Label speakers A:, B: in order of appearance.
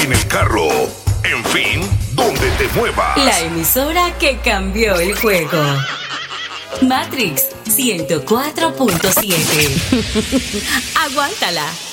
A: en el carro, en fin, donde te muevas.
B: La emisora que cambió el juego. Matrix 104.7. Aguántala.